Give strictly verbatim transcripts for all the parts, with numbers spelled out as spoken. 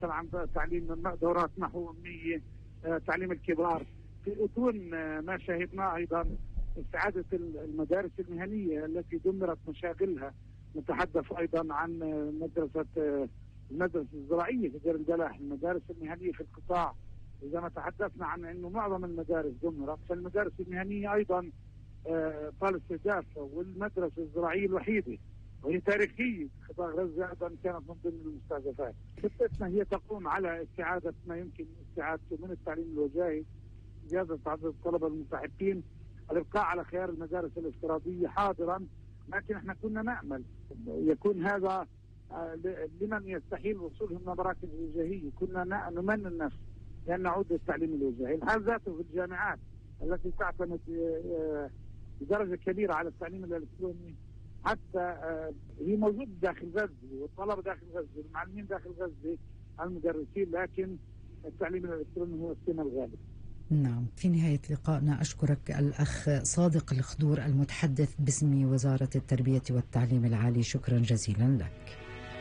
عن تعليم دورات نحو أمية، تعليم الكبار، في أتون ما شاهدناه أيضا استعادة المدارس المهنية التي دمرت مشاغلها. نتحدث أيضا عن مدرسة المدرسة الزراعية في دير البلح، المدارس المهنية في القطاع. إذا ما تحدثنا عن أنه معظم المدارس دمرت، فالمدارس المهنية أيضا طال استهداف، والمدرسة الزراعية الوحيدة وهي تاريخية في قطاع غزة أيضا كانت من ضمن المستهدفات. خطتنا هي تقوم على استعادة ما يمكن استعادته من التعليم الوجاهي، زيادة عدد الطلبة الملتحقين، الإبقاء على خيار المدارس الافتراضية حاضرا. لكن احنا كنا نأمل يكون هذا لمن يستحيل وصولهم لمراكز وجاهية، كنا نمنى النفس لأن نعود للتعليم الوجاهي. الحال ذاته في الجامعات التي تعتمد بدرجة كبيرة على التعليم الإلكتروني، حتى هي موجودة داخل غزة، والطلبة داخل غزة، المعلمين داخل غزة، المدرسين، لكن التعليم الإلكتروني هو السمة الغالب. نعم، في نهاية لقائنا أشكرك الأخ صادق الخضور المتحدث باسم وزارة التربية والتعليم العالي، شكرا جزيلا لك.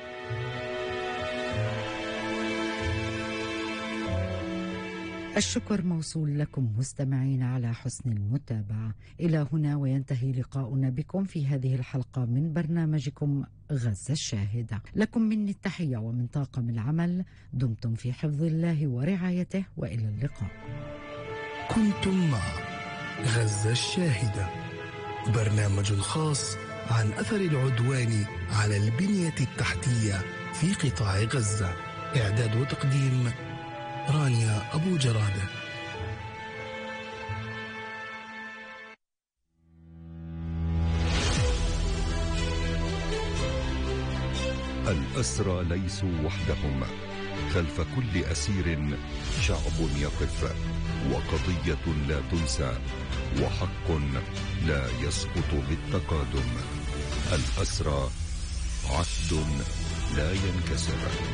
الشكر موصول لكم مستمعين على حسن المتابعة. إلى هنا وينتهي لقاؤنا بكم في هذه الحلقة من برنامجكم غزة الشاهدة. لكم مني التحية ومن طاقم العمل، دمتم في حفظ الله ورعايته، وإلى اللقاء. كنتم مع غزة الشاهدة، برنامج خاص عن أثر العدوان على البنية التحتية في قطاع غزة. إعداد وتقديم رانيا أبو جرادة. الأسرى ليسوا وحدهم، خلف كل أسير شعب يقف، وقضية لا تنسى، وحق لا يسقط بالتقادم. الأسرى عهد لا ينكسر.